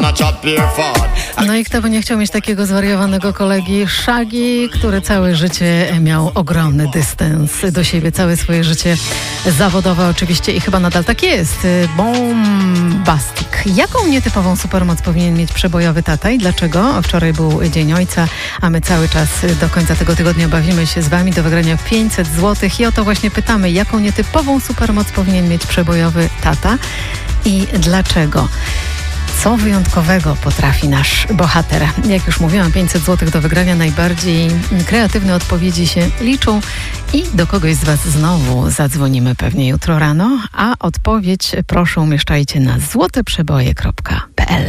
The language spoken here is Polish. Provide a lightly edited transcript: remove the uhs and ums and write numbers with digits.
No i kto by nie chciał mieć takiego zwariowanego kolegi Shaggy, który całe życie miał ogromny dystans do siebie, całe swoje życie zawodowe oczywiście i chyba nadal tak jest. Bombastic. Jaką nietypową supermoc powinien mieć przebojowy tata i dlaczego? Wczoraj był Dzień Ojca, a my cały czas do końca tego tygodnia bawimy się z Wami do wygrania 500 zł i o to właśnie pytamy, jaką nietypową supermoc powinien mieć przebojowy tata i dlaczego? Co wyjątkowego potrafi nasz bohater? Jak już mówiłam, 500 zł do wygrania, najbardziej kreatywne odpowiedzi się liczą i do kogoś z Was znowu zadzwonimy pewnie jutro rano, a odpowiedź proszę umieszczajcie na złoteprzeboje.pl.